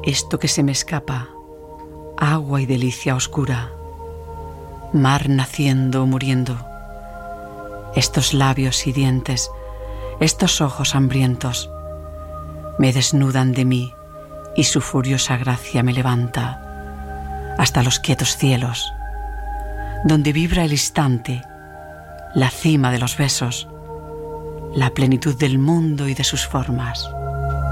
Esto que se me escapa, agua y delicia oscura, mar naciendo o muriendo, estos labios y dientes, estos ojos hambrientos, me desnudan de mí y su furiosa gracia me levanta hasta los quietos cielos, donde vibra el instante, la cima de los besos, la plenitud del mundo y de sus formas.